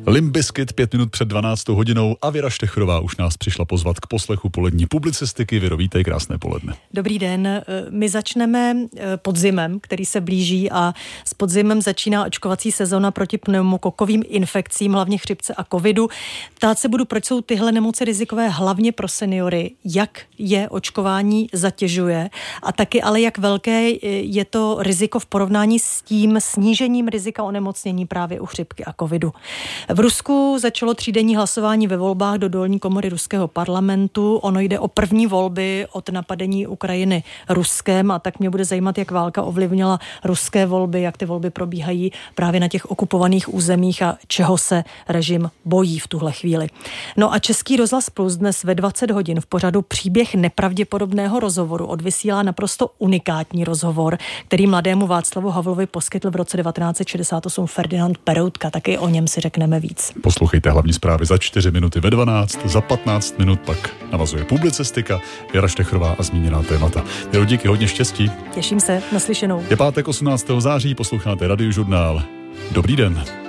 Limp Bizkit 5 minut před 12 hodinou a Věra Štechrová už nás přišla pozvat k poslechu polední publicistiky. Věro, vítej, krásné poledne. Dobrý den. My začneme podzimem, který se blíží, a s podzimem začíná očkovací sezona proti pneumokokovým infekcím, hlavně chřipce a covidu. Ptát se budu, proč jsou tyhle nemoci rizikové hlavně pro seniory, jak je očkování zatěžuje a taky ale jak velké je to riziko v porovnání s tím snížením rizika onemocnění právě u chřipky a covidu. V Rusku začalo 3denní hlasování ve volbách do dolní komory ruského parlamentu. Ono jde o první volby od napadení Ukrajiny Ruskem, a tak mě bude zajímat, jak válka ovlivnila ruské volby, jak ty volby probíhají právě na těch okupovaných územích a čeho se režim bojí v tuhle chvíli. No a Český rozhlas Plus dnes ve 20 hodin v pořadu Příběh nepravděpodobného rozhovoru odvysílá naprosto unikátní rozhovor, který mladému Václavu Havlovi poskytl v roce 1968 Ferdinand Peroutka. Taky o něm si řekneme víc. Poslouchejte hlavní zprávy za 4 minuty ve 12, za 15 minut pak navazuje publicistika, Věra Štechrová a zmíněná témata. Věro, díky, hodně štěstí. Těším se, naslyšenou. Je pátek 18. září, posloucháte Radiožurnál. Dobrý den.